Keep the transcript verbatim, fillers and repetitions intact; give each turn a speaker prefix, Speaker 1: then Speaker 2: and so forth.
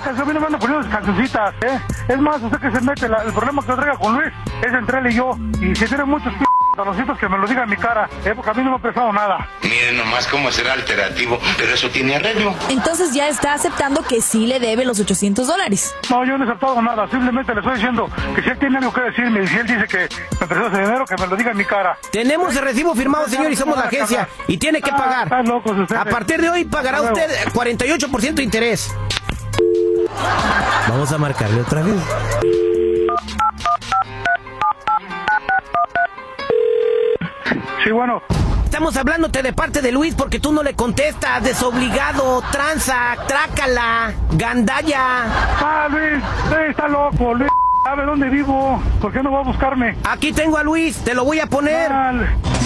Speaker 1: a mí no me andan poniendo cancioncitas, ¿eh? Es más, usted que se mete, la, el problema que traiga con Luis es entre él y yo. Y si tiene muchos p*** talocitos que me lo diga en mi cara, ¿eh? Porque a mí no me ha pesado nada.
Speaker 2: Miren nomás cómo será alternativo, pero eso tiene arreglo.
Speaker 3: Entonces ya está aceptando que sí le debe los ochocientos dólares.
Speaker 1: No, yo no he aceptado nada, simplemente le estoy diciendo que si él tiene algo que decirme y si él dice que me prestó ese dinero, que me lo diga en mi cara.
Speaker 4: Tenemos el recibo firmado, señor, y somos la agencia. Y tiene que pagar.
Speaker 1: Están locos ustedes.
Speaker 4: A partir de hoy pagará usted cuarenta y ocho por ciento de interés. Vamos a marcarle otra vez.
Speaker 1: Sí, bueno.
Speaker 4: Estamos hablándote de parte de Luis porque tú no le contestas. Desobligado, tranza, trácala, gandalla.
Speaker 1: Ah, Luis, Luis está loco, Luis. ¿Sabe dónde vivo? ¿Por qué no va a buscarme?
Speaker 4: Aquí tengo a Luis, te lo voy a poner.
Speaker 1: Mal.